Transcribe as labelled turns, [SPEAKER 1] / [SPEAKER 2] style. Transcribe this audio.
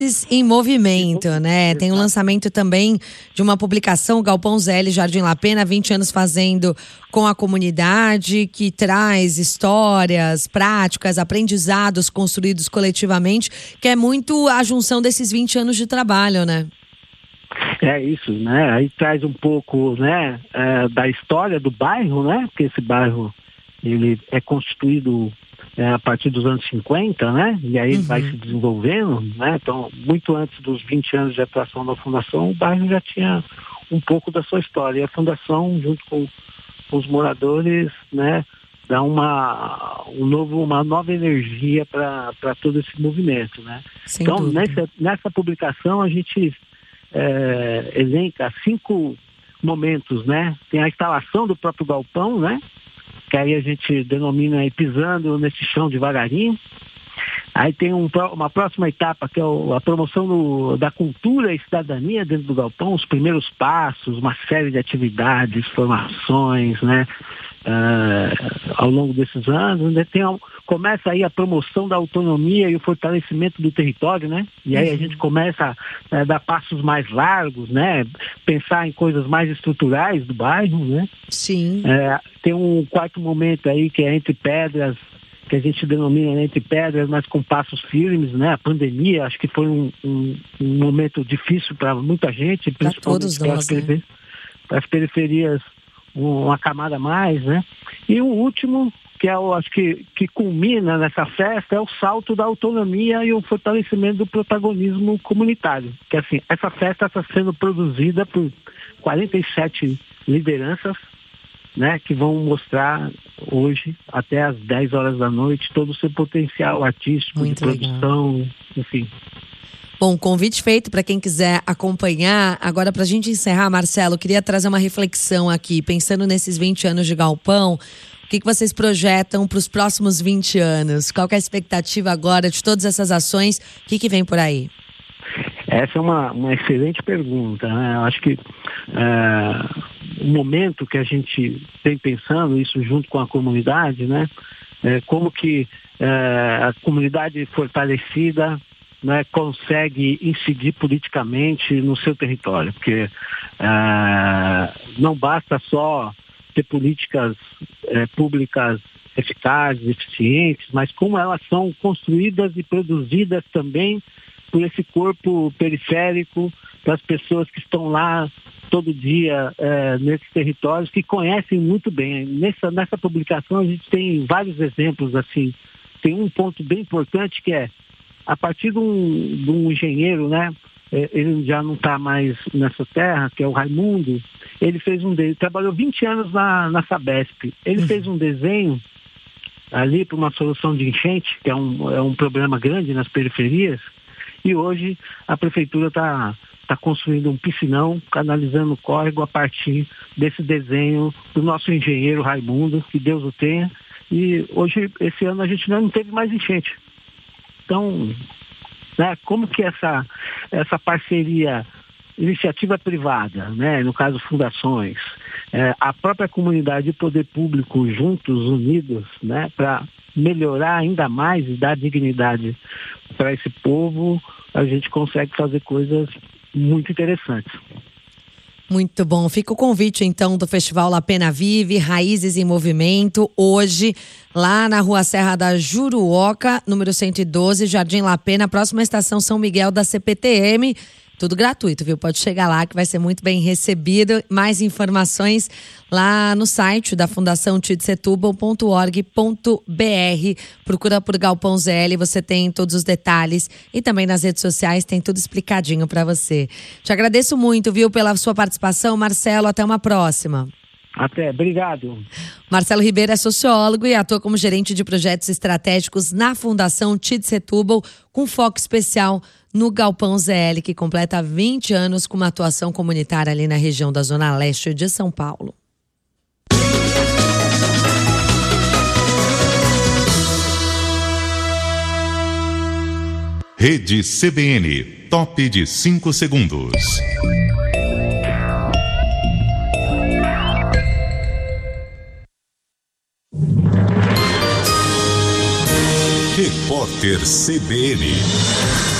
[SPEAKER 1] Em movimento, né? Tem o lançamento também de uma publicação, o Galpão ZL Jardim La Pena, 20 anos fazendo com a comunidade, que traz histórias, práticas, aprendizados construídos coletivamente, que é muito a junção desses 20 anos de trabalho, né?
[SPEAKER 2] É isso, né? Aí traz um pouco, né, da história do bairro, né? Porque esse bairro, ele é constituído a partir dos anos 50, né? E aí ele vai se desenvolvendo, né? Então, muito antes dos 20 anos de atuação da Fundação, o bairro já tinha um pouco da sua história. E a Fundação, junto com os moradores, né, dá uma nova energia para todo esse movimento, né?
[SPEAKER 1] Sem
[SPEAKER 2] então,
[SPEAKER 1] dúvida.
[SPEAKER 2] nessa publicação, a gente elenca 5 momentos, né? Tem a instalação do próprio galpão, né? Que aí a gente denomina aí pisando nesse chão devagarinho. Aí tem uma próxima etapa, que é a promoção da cultura e cidadania dentro do galpão, os primeiros passos, uma série de atividades, formações, né? Ao longo desses anos, né? Começa aí a promoção da autonomia e o fortalecimento do território, né? E aí a gente começa a dar passos mais largos, né? Pensar em coisas mais estruturais do bairro, né?
[SPEAKER 1] Sim.
[SPEAKER 2] Tem um quarto momento aí que é entre pedras, que a gente denomina entre pedras, mas com passos firmes, né? A pandemia, acho que foi um momento difícil para muita gente, principalmente para as periferias, uma camada a mais, né? E o último, que eu acho que culmina nessa festa, é o salto da autonomia e o fortalecimento do protagonismo comunitário. Que assim, essa festa está sendo produzida por 47 lideranças, né, que vão mostrar hoje, até às 10 horas da noite, todo o seu potencial artístico, muito de produção, legal. Enfim.
[SPEAKER 1] Bom, convite feito para quem quiser acompanhar. Agora, para a gente encerrar, Marcelo, eu queria trazer uma reflexão aqui, pensando nesses 20 anos de Galpão. O que vocês projetam para os próximos 20 anos? Qual que é a expectativa agora de todas essas ações? O que vem por aí?
[SPEAKER 2] Essa é uma excelente pergunta, né? Eu acho que o momento que a gente tem pensando, isso junto com a comunidade, né? Como que a comunidade fortalecida, né, consegue incidir politicamente no seu território, porque não basta só ter políticas públicas eficazes, eficientes, mas como elas são construídas e produzidas também por esse corpo periférico, das pessoas que estão lá todo dia nesses territórios, que conhecem muito bem. Nessa publicação a gente tem vários exemplos, assim. Tem um ponto bem importante que é, a partir de um engenheiro, né? Ele já não está mais nessa terra, que é o Raimundo. Ele trabalhou 20 anos na Sabesp. Ele fez um desenho ali para uma solução de enchente, que é um problema grande nas periferias, e hoje a prefeitura está construindo um piscinão, canalizando o córrego a partir desse desenho do nosso engenheiro Raimundo, que Deus o tenha. E hoje, esse ano, a gente não teve mais enchente. Então, né, como que essa parceria, iniciativa privada, né, no caso fundações, a própria comunidade e o poder público juntos, unidos, né, para melhorar ainda mais e dar dignidade para esse povo, a gente consegue fazer coisas muito interessantes.
[SPEAKER 1] Muito bom. Fica o convite, então, do Festival La Pena Vive, Raízes em Movimento, hoje, lá na Rua Serra da Juruoca, número 112, Jardim La Pena, próxima estação São Miguel da CPTM. Tudo gratuito, viu? Pode chegar lá que vai ser muito bem recebido. Mais informações lá no site da Fundação tidsetubal.org.br. Procura por Galpão ZL, você tem todos os detalhes. E também nas redes sociais tem tudo explicadinho para você. Te agradeço muito, viu, pela sua participação, Marcelo. Até uma próxima.
[SPEAKER 2] Até, obrigado.
[SPEAKER 1] Marcelo Ribeiro é sociólogo e atua como gerente de projetos estratégicos na Fundação Tidsetubal, com foco especial no Galpão ZL, que completa 20 anos com uma atuação comunitária ali na região da Zona Leste de São Paulo.
[SPEAKER 3] Rede CBN, top de 5 segundos. Repórter CBN.